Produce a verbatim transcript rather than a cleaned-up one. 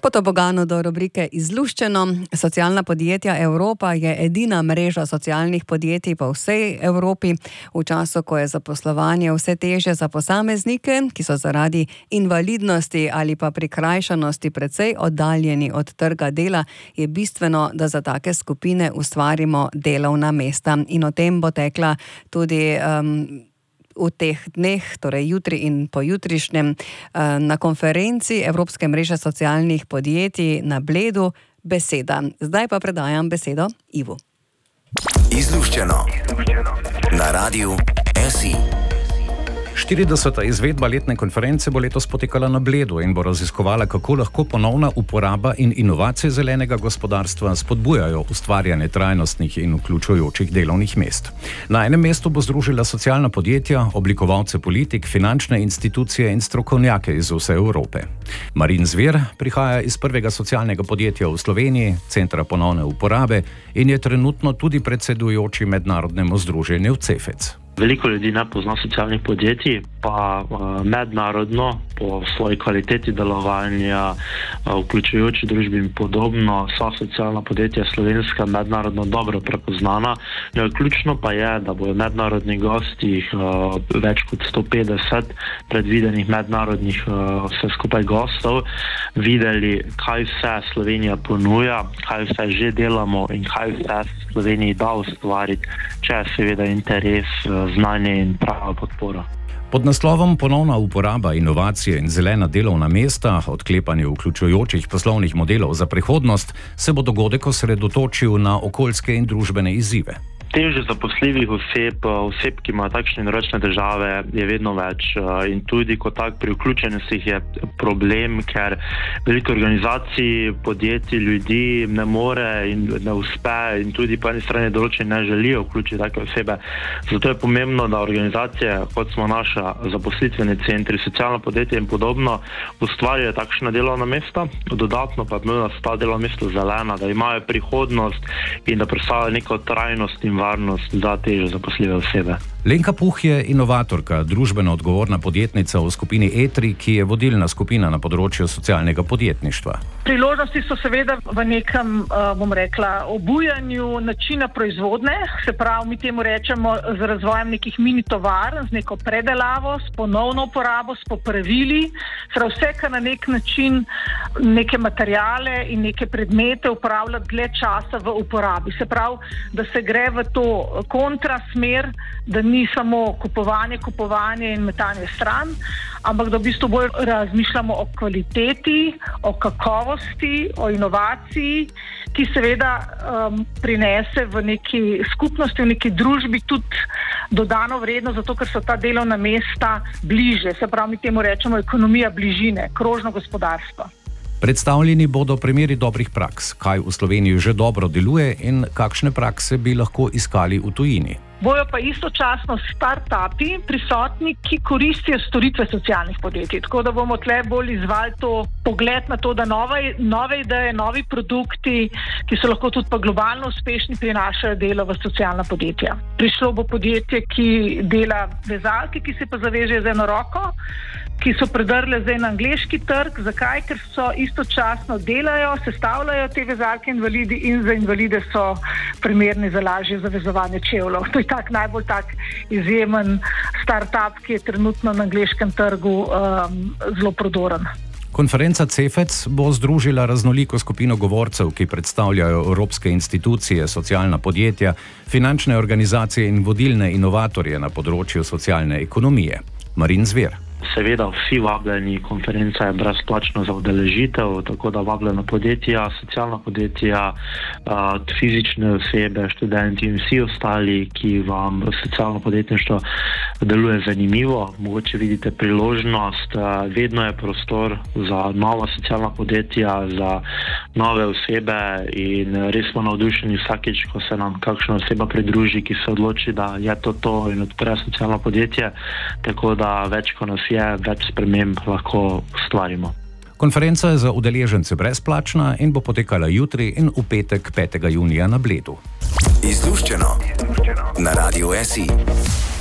Po toboganu do rubrike Izluščeno. Socialna podjetja Evropa je edina mreža socialnih podjetij po vsej Evropi. V času, ko je zaposlovanje vse težje za posameznike, ki so zaradi invalidnosti ali pa prikrajšanosti precej oddaljeni od trga dela, je bistveno, da za take skupine ustvarimo delovna mesta. In o tem bo tekla tudi um, v teh dneh, torej jutri in pojutrišnjem, na konferenci Evropske mreže socialnih podjetij na Bledu beseda. Zdaj pa predajam besedo Ivu. Izluščeno na Radiu S I. štirideseta izvedba letne konference bo letos potekala na Bledu in bo raziskovala, kako lahko ponovna uporaba in inovacije zelenega gospodarstva spodbujajo ustvarjanje trajnostnih in vključujočih delovnih mest. Na enem mestu bo združila socialna podjetja, oblikovalce politik, finančne institucije in strokovnjake iz vse Evrope. Marin Zver prihaja iz prvega socialnega podjetja v Sloveniji, Centra ponovne uporabe, in je trenutno tudi predsedujoči mednarodnemu združenju Cefec. Veliko ljudi ne pozna socialnih podjetij, pa mednarodno po svoji kvaliteti delovanja, vključujoči družbi in podobno, so socialna podjetja slovenska mednarodno dobro prepoznana. Ključno pa je, da bodo mednarodni gosti, več kot sto petdeset predvidenih mednarodnih vse skupaj gostov, videli, kaj vse Slovenija ponuja, kaj vse že delamo in kaj vse Sloveniji da ustvariti, če je seveda interes, znanje in prava podpora. Pod naslovom Ponovna uporaba, inovacije in zelena delovna mesta, odklepanje vključujočih poslovnih modelov za prihodnost, se bo dogodek osredotočil na okoljske in družbene izzive. Težje zaposljivih oseb, oseb, ki imajo takšne in ročne težave, je vedno več. In tudi kot tak pri vključenosti je problem, ker veliko organizacij, podjetij, ljudi ne more in ne uspe in tudi po eni strani določeni ne želijo vključiti take osebe. Zato je pomembno, da organizacije, kot smo naša zaposlitveni centri, socialna podjetja in podobno, ustvarjajo takšna delovna mesta, dodatno pa da so ta delovna mesta zelena, da imajo prihodnost in da predstavljajo neko trajnost in varnost za težje zaposljive osebe. Lenka Puh je inovatorka, družbeno odgovorna podjetnica v skupini E tri, ki je vodilna skupina na področju socialnega podjetništva. Priložnosti so seveda v nekem, bom rekla, obujanju načina proizvodne, se pravi, mi temu rečemo z razvojem nekih mini tovarn, z neko predelavo, s ponovno uporabo, s popravili, prav vse, kar na nek način neke materiale in neke predmete uporablja dlje časa v uporabi. Se pravi, da se gre v to kontrasmer, da ni samo kupovanje, kupovanje in metanje stran, ampak da v bistvu bolj razmišljamo o kvaliteti, o kakovosti, o inovaciji, ki seveda um, prinese v neki skupnosti, v neki družbi tudi dodano vredno, zato ker so ta delovna mesta bliže. Se pravi, mi temu rečemo ekonomija bližine, krožno gospodarstvo. Predstavljeni bodo primeri dobrih praks, kaj v Sloveniji že dobro deluje in kakšne prakse bi lahko iskali v tujini. Bojo pa istočasno start-upi prisotni, ki koristijo storitve socialnih podjetij. Tako da bomo tle bolj izvali to pogled na to, da nove, nove ideje, novi produkti, ki so lahko tudi pa globalno uspešni, prinašajo delo v socialna podjetja. Prišlo bo podjetje, ki dela vezalke, ki se pa zavežejo z eno roko, ki so predrle zdaj na angleški trg. Zakaj? Ker so istočasno delajo, sestavljajo te vezalke invalidi in za invalide so primerni za lažje zavezovanje čevljev. To je tak najbolj tak izjemen start-up, ki je trenutno na angleškem trgu um, zelo prodoren. Konferenca Cefec bo združila raznoliko skupino govorcev, ki predstavljajo evropske institucije, socialna podjetja, finančne organizacije in vodilne inovatorje na področju socialne ekonomije. Marin Zver. Seveda vsi vabljeni, konferenca je brezplačna za udeležitev, tako da vabljena podjetja, socialna podjetja, fizične osebe, študenti in vsi ostali, ki vam socialno podjetništvo deluje zanimivo, mogoče vidite priložnost, vedno je prostor za nova socialna podjetja, za nove osebe in res smo navdušeni vsakič, ko se nam kakšna oseba pridruži, ki se odloči, da je to to in odpre socialno podjetje, tako da več, ko nas je, več sprememb lahko ustvarimo. Konferenca je za udeležence brezplačna in bo potekala jutri in v petek petega junija na Bledu. Izluščeno na Radiu S I.